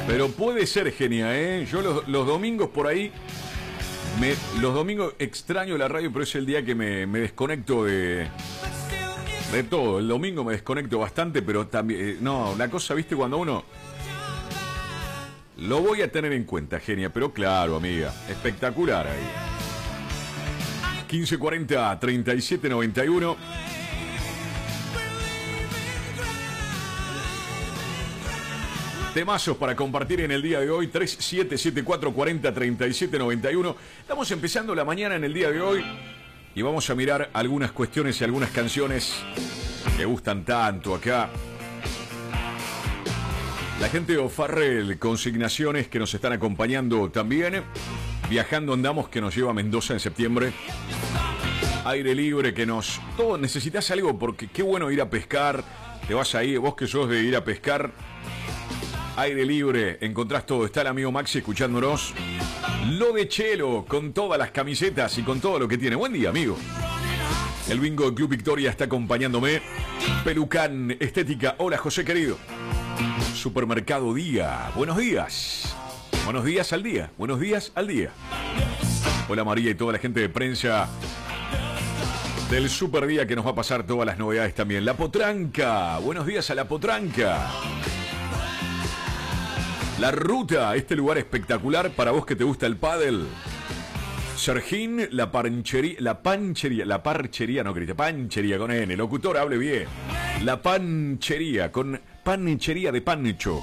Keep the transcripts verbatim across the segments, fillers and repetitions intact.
Pero puede ser, genia, ¿eh? Yo los, los domingos por ahí, me, los domingos extraño la radio, pero es el día que me, me desconecto de, de todo. El domingo me desconecto bastante, pero también... Eh, no, la cosa, viste, cuando uno... Lo voy a tener en cuenta, genia, pero claro, amiga, espectacular ahí. quince cuarenta, treinta y siete noventa y uno. Temazos para compartir en el día de hoy. Tres siete siete cuatro cuarenta treinta y siete noventa y uno. Estamos empezando la mañana en el día de hoy y vamos a mirar algunas cuestiones y algunas canciones que gustan tanto acá. La gente de O'Farrell, Consignaciones, que nos están acompañando también. Viajando andamos, que nos lleva a Mendoza en septiembre. Aire libre, que nos... Todo, necesitas algo, porque qué bueno ir a pescar. Te vas ahí, vos que sos de ir a pescar. Aire libre, encontrás todo. Está el amigo Maxi escuchándonos. Lo de Chelo, con todas las camisetas y con todo lo que tiene. Buen día, amigo. El bingo del Club Victoria está acompañándome. Pelucán Estética. Hola, José querido. Supermercado Día. Buenos días. Buenos días al día. Buenos días al día. Hola, María y toda la gente de prensa del Super Día, que nos va a pasar todas las novedades también. La Potranca. Buenos días a La Potranca. La Ruta, este lugar espectacular para vos que te gusta el pádel. Sergín, la panchería, la panchería, la parchería, no grite, panchería con N, locutor, hable bien. La panchería, con panchería de pancho.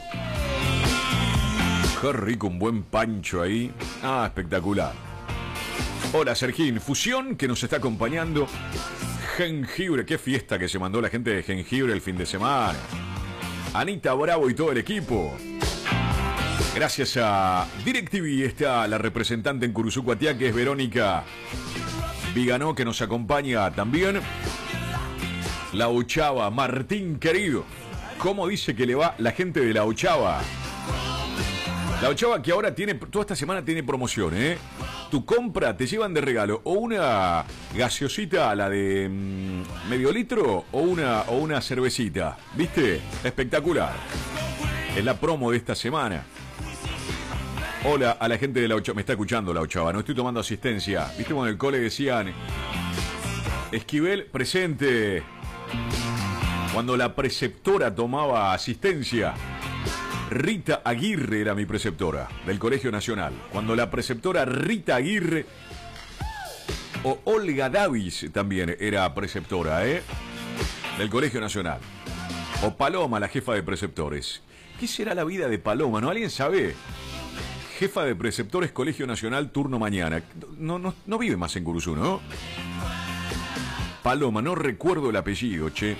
Qué rico, un buen pancho ahí. Ah, espectacular. Hola, Sergín. Fusión, que nos está acompañando. Jengibre, qué fiesta que se mandó la gente de Jengibre el fin de semana. Anita Bravo y todo el equipo. Gracias a DirecTV está la representante en Curuzucuatiá, que es Verónica Viganó, que nos acompaña también. La Ochava, Martín querido. ¿Cómo dice que le va la gente de La Ochava? La Ochava, que ahora tiene, toda esta semana tiene promoción, ¿eh? Tu compra, te llevan de regalo o una gaseosita, la de mmm, medio litro, o una, o una cervecita. ¿Viste? Espectacular. Es la promo de esta semana. Hola a la gente de La Ochava. Me está escuchando La Ochava, no estoy tomando asistencia. ¿Viste cuando en el cole decían Esquivel presente? Cuando la preceptora tomaba asistencia, Rita Aguirre era mi preceptora del Colegio Nacional. Cuando la preceptora Rita Aguirre o Olga Davis también era preceptora, ¿eh? Del Colegio Nacional. O Paloma, la jefa de preceptores. ¿Qué será la vida de Paloma? ¿No? ¿Alguien sabe? Jefa de preceptores, Colegio Nacional, turno mañana. No, no, no vive más en Curuzú, ¿no? Paloma, no recuerdo el apellido, che.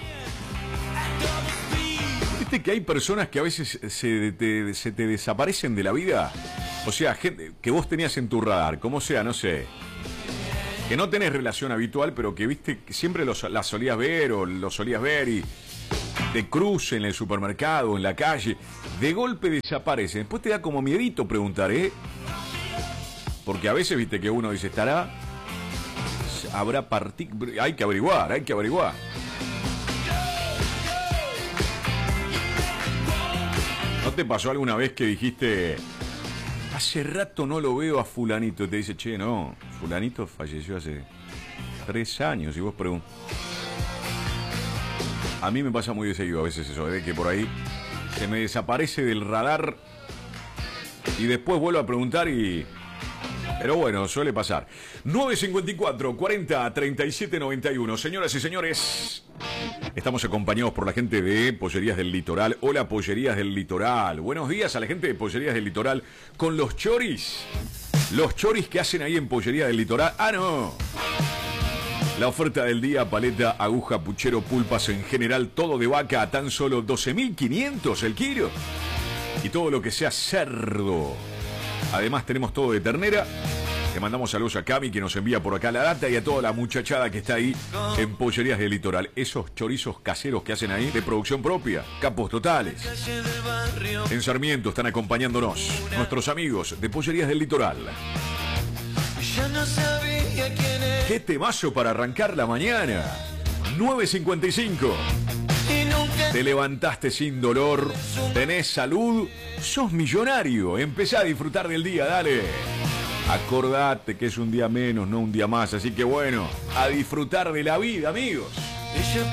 ¿Viste que hay personas que a veces se te, se te desaparecen de la vida? O sea, gente que vos tenías en tu radar, como sea, no sé. Que no tenés relación habitual, pero que viste que siempre los, las solías ver o los solías ver y te crucen en el supermercado, en la calle. De golpe desaparecen. Después te da como miedito preguntar, ¿eh? Porque a veces, viste, que uno dice, ¿estará? Habrá partido. Hay que averiguar, hay que averiguar. ¿No te pasó alguna vez que dijiste, hace rato no lo veo a fulanito? Y te dice, che, no, fulanito falleció hace tres años. Y vos preguntas. A mí me pasa muy de seguido a veces eso, de que por ahí se me desaparece del radar y después vuelvo a preguntar y... Pero bueno, suele pasar. nueve cincuenta y cuatro, cuarenta, treinta y siete noventa y uno. Señoras y señores, estamos acompañados por la gente de Pollerías del Litoral. Hola, Pollerías del Litoral. Buenos días a la gente de Pollerías del Litoral con los choris. Los choris que hacen ahí en Pollerías del Litoral. ¡Ah, no! La oferta del día, paleta, aguja, puchero, pulpas en general, todo de vaca a tan solo doce mil quinientos el kilo. Y todo lo que sea cerdo. Además tenemos todo de ternera. Le mandamos saludos a Cami, que nos envía por acá la data, y a toda la muchachada que está ahí en Pollerías del Litoral. Esos chorizos caseros que hacen ahí de producción propia, capos totales. En Sarmiento están acompañándonos nuestros amigos de Pollerías del Litoral. ¡Qué temazo para arrancar la mañana! nueve cincuenta y cinco. te levantaste sin dolor, tenés salud, sos millonario. Empezá a disfrutar del día, dale. Acordate que es un día menos, no un día más. Así que bueno, a disfrutar de la vida, amigos.